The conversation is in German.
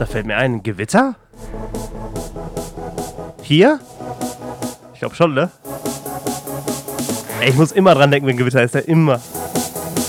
Da fällt mir ein, Gewitter? Hier? Ich glaube schon, ne? Ey, ich muss immer dran denken, wenn Gewitter ist, ja immer.